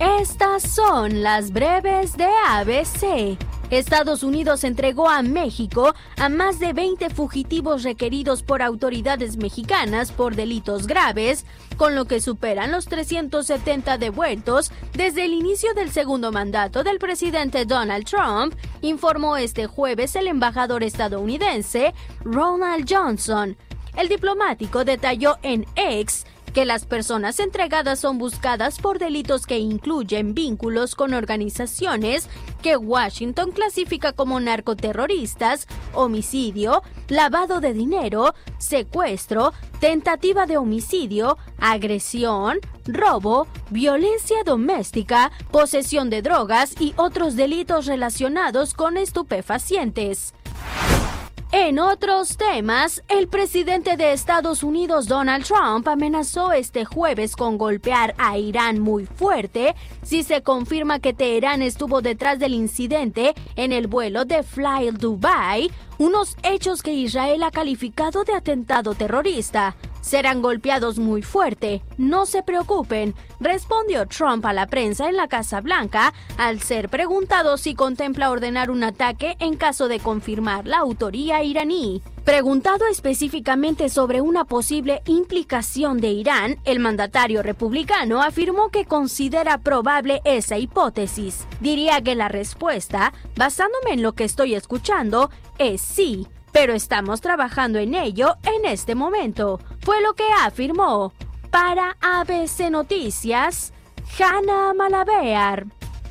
Estas son las breves de ABC. Estados Unidos entregó a México a más de 20 fugitivos requeridos por autoridades mexicanas por delitos graves, con lo que superan los 370 devueltos desde el inicio del segundo mandato del presidente Donald Trump, informó este jueves el embajador estadounidense Ronald Johnson. El diplomático detalló en X que las personas entregadas son buscadas por delitos que incluyen vínculos con organizaciones que Washington clasifica como narcoterroristas, homicidio, lavado de dinero, secuestro, tentativa de homicidio, agresión, robo, violencia doméstica, posesión de drogas y otros delitos relacionados con estupefacientes. En otros temas, el presidente de Estados Unidos, Donald Trump, amenazó este jueves con golpear a Irán muy fuerte si se confirma que Teherán estuvo detrás del incidente en el vuelo de Fly Dubai, unos hechos que Israel ha calificado de atentado terrorista. Serán golpeados muy fuerte, no se preocupen, respondió Trump a la prensa en la Casa Blanca al ser preguntado si contempla ordenar un ataque en caso de confirmar la autoría iraní. Preguntado específicamente sobre una posible implicación de Irán, el mandatario republicano afirmó que considera probable esa hipótesis. Diría que la respuesta, basándome en lo que estoy escuchando, es sí. Pero estamos trabajando en ello en este momento, fue lo que afirmó. Para ABC Noticias, Hanna Malabear.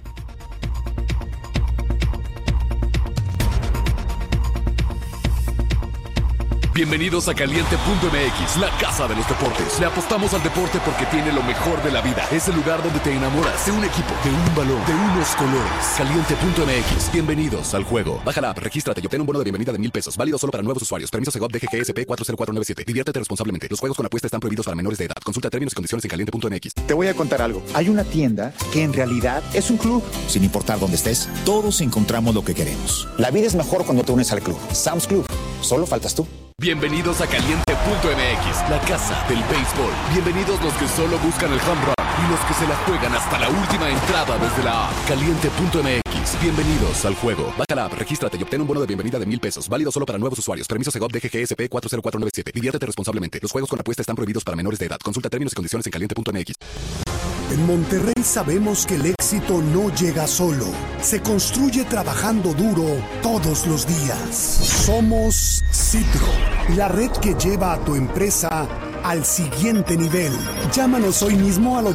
Bienvenidos a Caliente.mx, la casa de los deportes. Le apostamos al deporte porque tiene lo mejor de la vida. Es el lugar donde te enamoras de un equipo, de un balón, de unos colores. Caliente.mx, bienvenidos al juego. Baja la app, regístrate y obtén un bono de bienvenida de $1,000. Válido solo para nuevos usuarios. Permiso Segov DGGSP 40497. Diviértete responsablemente. Los juegos con apuesta están prohibidos para menores de edad. Consulta términos y condiciones en Caliente.mx. Te voy a contar algo. Hay una tienda que en realidad es un club. Sin importar dónde estés, todos encontramos lo que queremos. La vida es mejor cuando te unes al club. Sam's Club. Solo faltas tú. Bienvenidos a Caliente.mx, la casa del béisbol. Bienvenidos los que solo buscan el home run y los que se la juegan hasta la última entrada desde la app. Caliente.mx, bienvenidos al juego. Baja la app, regístrate y obtén un bono de bienvenida de $1,000. Válido solo para nuevos usuarios. Permiso Segov DGGSP 40497. Diviértete responsablemente. Los juegos con apuesta están prohibidos para menores de edad. Consulta términos y condiciones en Caliente.mx. En Monterrey sabemos que el éxito no llega solo. Se construye trabajando duro todos los días. Somos Citro, la red que lleva a tu empresa al siguiente nivel. Llámanos hoy mismo al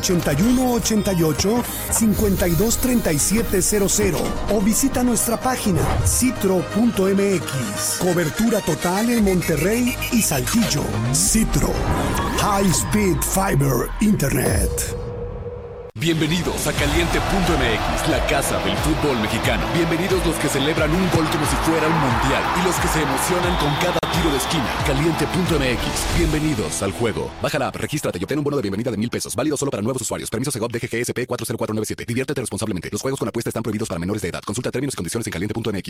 8188-523700 o visita nuestra página citro.mx. Cobertura total en Monterrey y Saltillo. Citro, High Speed Fiber Internet. Bienvenidos a Caliente.mx, la casa del fútbol mexicano. Bienvenidos los que celebran un gol como si fuera un mundial y los que se emocionan con cada tiro de esquina. Caliente.mx, bienvenidos al juego. Baja la app, regístrate y obtén un bono de bienvenida de $1,000. Válido solo para nuevos usuarios. Permiso Segov DGGSP 40497. Diviértete responsablemente. Los juegos con apuesta están prohibidos para menores de edad. Consulta términos y condiciones en Caliente.mx.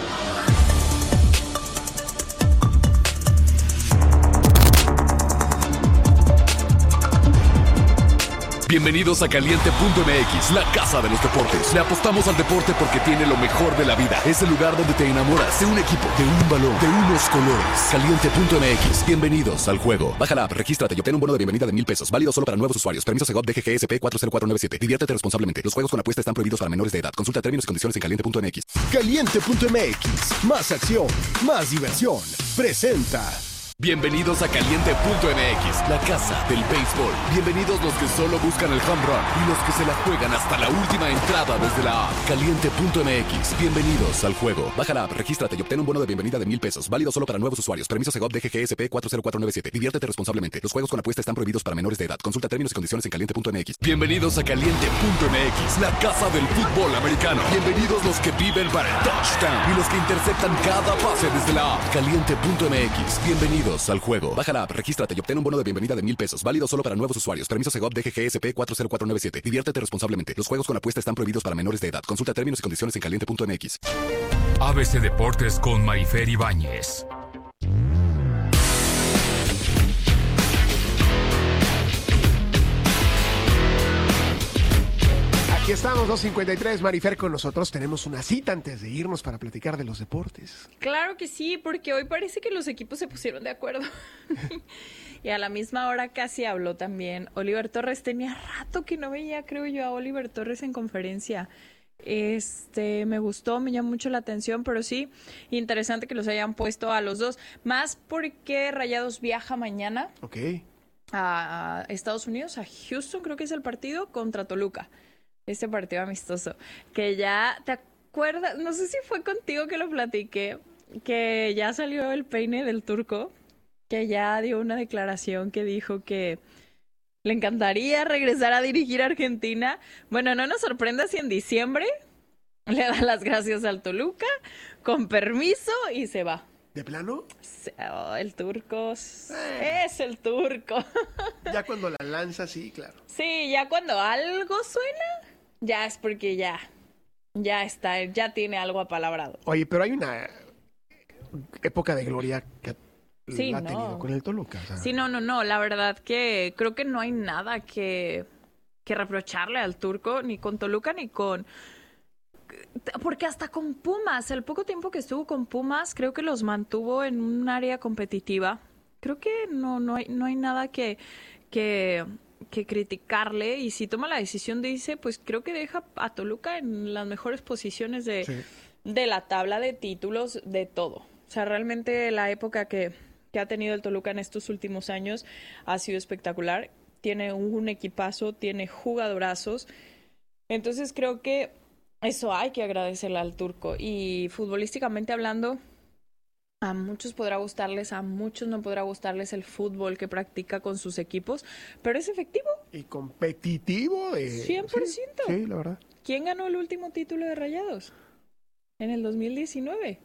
Bienvenidos a Caliente.mx, la casa de los deportes. Le apostamos al deporte porque tiene lo mejor de la vida. Es el lugar donde te enamoras de un equipo, de un balón, de unos colores. Caliente.mx, bienvenidos al juego. Baja la app, regístrate y obtén un bono de bienvenida de $1,000. Válido solo para nuevos usuarios. Permiso Segov DGGSP 40497. Diviértete responsablemente. Los juegos con apuesta están prohibidos para menores de edad. Consulta términos y condiciones en Caliente.mx. Caliente.mx, más acción, más diversión. Presenta. Bienvenidos a Caliente.mx, la casa del béisbol. Bienvenidos los que solo buscan el home run y los que se la juegan hasta la última entrada desde la app. Caliente.mx, bienvenidos al juego. Baja la app, regístrate y obtén un bono de bienvenida de $1,000. Válido solo para nuevos usuarios. Permiso Segov DGGSP 40497. Diviértete responsablemente. Los juegos con apuesta están prohibidos para menores de edad. Consulta términos y condiciones en Caliente.mx. Bienvenidos a Caliente.mx, la casa del fútbol americano. Bienvenidos los que viven para el touchdown y los que interceptan cada pase desde la app. Caliente.mx, bienvenidos al juego. Baja la app, regístrate y obtén un bono de bienvenida de $1,000. Válido solo para nuevos usuarios. Permiso Segov DGGSP 40497. Diviértete responsablemente. Los juegos con apuesta están prohibidos para menores de edad. Consulta términos y condiciones en Caliente.mx. ABC Deportes con Mayfer Ibáñez. Aquí estamos, 2:53, Marifer con nosotros. Tenemos una cita antes de irnos para platicar de los deportes. Claro que sí, porque hoy parece que los equipos se pusieron de acuerdo. Y a la misma hora casi habló también Oliver Torres. Tenía rato que no veía, creo yo, a Oliver Torres en conferencia. Me gustó, me llamó mucho la atención, pero sí, interesante que los hayan puesto a los dos. Más porque Rayados viaja mañana a Estados Unidos, a Houston, creo que es el partido, contra Toluca. Este partido amistoso, que ya, ¿te acuerdas? No sé si fue contigo que lo platiqué, que ya salió el peine del Turco, que ya dio una declaración que dijo que le encantaría regresar a dirigir a Argentina. Bueno, no nos sorprenda si en diciembre le da las gracias al Toluca, con permiso, y se va. ¿De plano? El Turco es el Turco. Ya cuando la lanza, sí, claro. Sí, ya cuando algo suena, ya es porque ya está, ya tiene algo apalabrado. Oye, pero hay una época de gloria que sí, la ha tenido con el Toluca. O sea. Sí, no, la verdad que creo que no hay nada que reprocharle al Turco, ni con Toluca, ni con... Porque hasta con Pumas, el poco tiempo que estuvo con Pumas, creo que los mantuvo en un área competitiva. Creo que no hay nada que criticarle, y si toma la decisión de irse, pues creo que deja a Toluca en las mejores posiciones de la tabla de títulos, de todo. O sea, realmente la época que ha tenido el Toluca en estos últimos años ha sido espectacular. Tiene un equipazo, tiene jugadorazos. Entonces creo que eso hay que agradecerle al Turco. Y futbolísticamente hablando, a muchos podrá gustarles, a muchos no podrá gustarles el fútbol que practica con sus equipos, pero es efectivo. Y competitivo. 100%. Sí, la verdad. ¿Quién ganó el último título de Rayados? En el 2019.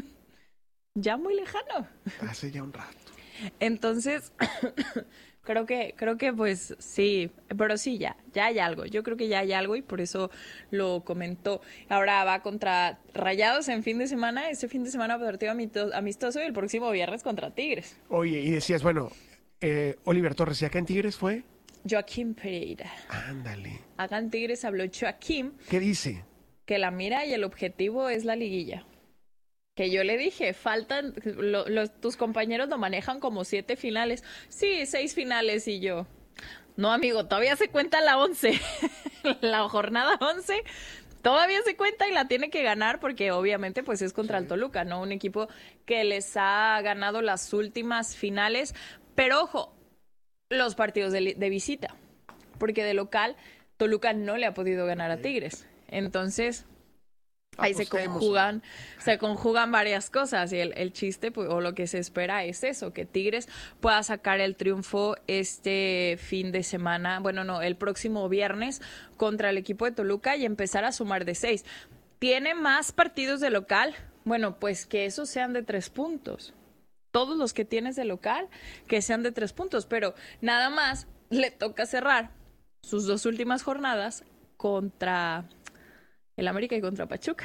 Ya muy lejano. Hace ya un rato. Entonces, creo que pues sí, pero sí, ya hay algo. Yo creo que ya hay algo y por eso lo comentó. Ahora va contra Rayados en fin de semana, este fin de semana partido amistoso, y el próximo viernes contra Tigres. Oye, y decías, bueno, Oliver Torres, ¿y acá en Tigres fue? Joaquín Pereira. Ándale. Acá en Tigres habló Joaquín. ¿Qué dice? Que la mira y el objetivo es la liguilla. Que yo le dije, faltan, tus compañeros lo manejan como 7 finales. Sí, 6 finales, y yo. No, amigo, todavía se cuenta la 11. La jornada 11 todavía se cuenta y la tiene que ganar, porque obviamente pues es contra el Toluca, ¿no? Un equipo que les ha ganado las últimas finales. Pero ojo, los partidos de visita, porque de local Toluca no le ha podido ganar a Tigres. Entonces, ahí se conjugan varias cosas, y el chiste, pues, o lo que se espera es eso, que Tigres pueda sacar el triunfo este fin de semana, bueno, no, el próximo viernes contra el equipo de Toluca, y empezar a sumar de 6. ¿Tiene más partidos de local? Bueno, pues que esos sean de 3 puntos. Todos los que tienes de local, que sean de 3 puntos, pero nada más le toca cerrar sus 2 últimas jornadas contra el América y contra Pachuca.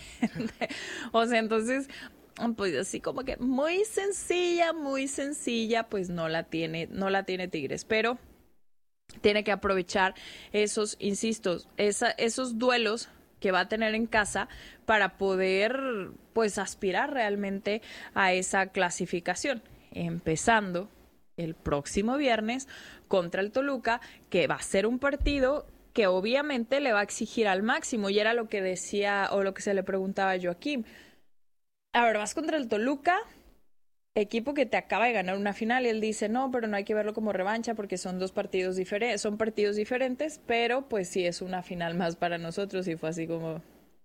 O sea, entonces, pues así como que muy sencilla, pues no la tiene Tigres, pero tiene que aprovechar esos, insisto, esos duelos que va a tener en casa para poder, pues, aspirar realmente a esa clasificación, empezando el próximo viernes contra el Toluca, que va a ser un partido que obviamente le va a exigir al máximo, y era lo que decía, o lo que se le preguntaba a Joaquín. A ver, vas contra el Toluca, equipo que te acaba de ganar una final, y él dice, no, pero no hay que verlo como revancha porque son partidos diferentes, pero pues sí es una final más para nosotros, y fue así como,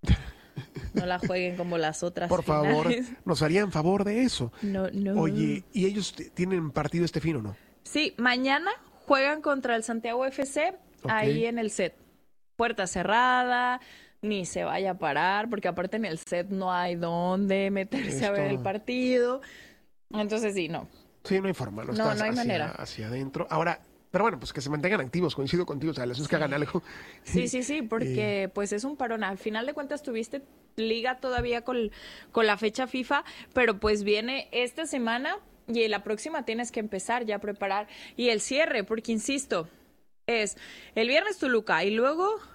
no la jueguen como las otras Por finales. favor, nos harían favor de eso. No. Oye, ¿y ellos tienen partido este fin o no? Sí, mañana juegan contra el Santiago FC, ahí en el set. Puerta cerrada, ni se vaya a parar, porque aparte en el set no hay dónde meterse a ver el partido. Entonces sí, no. Sí, no hay forma, no hay manera. Hacia adentro. Ahora, pero bueno, pues que se mantengan activos, coincido contigo, o sea, les que hagan algo. Sí, porque pues es un parón. Al final de cuentas tuviste liga todavía con la fecha FIFA, pero pues viene esta semana y en la próxima tienes que empezar ya a preparar. Y el cierre, porque insisto, es el viernes Toluca y luego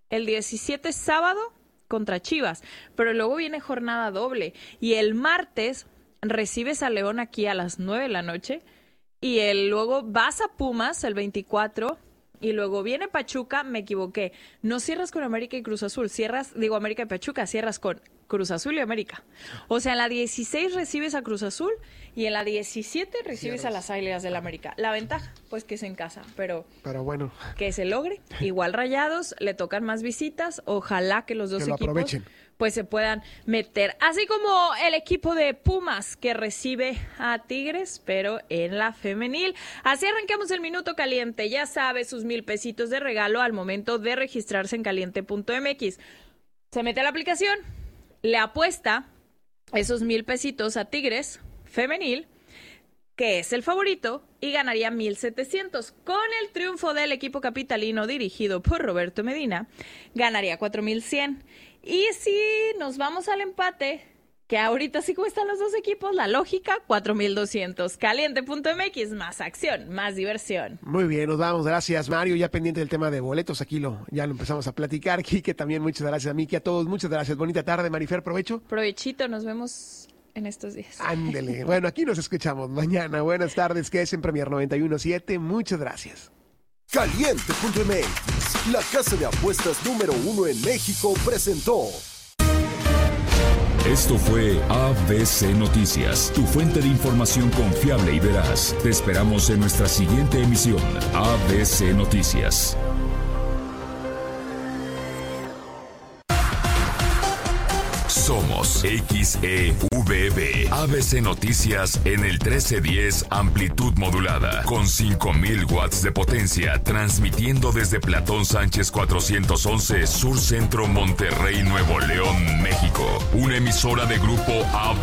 el 17 sábado contra Chivas, pero luego viene jornada doble y el martes recibes a León aquí a las 9 de la noche y luego vas a Pumas el 24 y luego viene Pachuca, me equivoqué, no cierras con América y Cruz Azul, América y Pachuca, cierras con Cruz Azul y América. O sea, en la 16 recibes a Cruz Azul y en la 17 recibes a las Águilas del América. La ventaja, pues que es en casa, pero bueno, que se logre. Igual Rayados, le tocan más visitas, ojalá que los dos equipos aprovechen, pues se puedan meter. Así como el equipo de Pumas que recibe a Tigres, pero en la femenil. Así arrancamos el Minuto Caliente. Ya sabe, sus 1,000 pesitos de regalo al momento de registrarse en caliente.mx. Se mete a la aplicación, le apuesta esos 1,000 pesitos a Tigres femenil, que es el favorito, y ganaría 1,700. Con el triunfo del equipo capitalino dirigido por Roberto Medina, ganaría 4,100. Y si nos vamos al empate, que ahorita sí como están los dos equipos, la lógica, 4,200. Caliente.mx, más acción, más diversión. Muy bien, nos vamos. Gracias, Mario. Ya pendiente del tema de boletos, aquí ya lo empezamos a platicar. Quique, también muchas gracias. A Miki, a todos, muchas gracias. Bonita tarde, Marifer, provecho. Provechito, nos vemos en estos días. Ándele. Bueno, aquí nos escuchamos mañana. Buenas tardes, que es en Premier 91.7. Muchas gracias. Caliente.mx, la casa de apuestas número 1 en México, presentó. Esto fue ABC Noticias, tu fuente de información confiable y veraz. Te esperamos en nuestra siguiente emisión, ABC Noticias. Somos XEVB, ABC Noticias en el 1310 amplitud modulada, con 5,000 watts de potencia, transmitiendo desde Platón Sánchez 411, Sur Centro, Monterrey, Nuevo León, México. Una emisora de grupo ABC.